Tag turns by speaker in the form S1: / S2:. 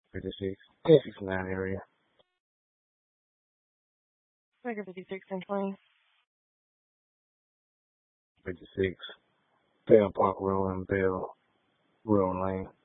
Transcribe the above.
S1: 56, 69 area.
S2: Figure 56 and 20.
S1: 56, Bell Park Road and Bell Road Lane.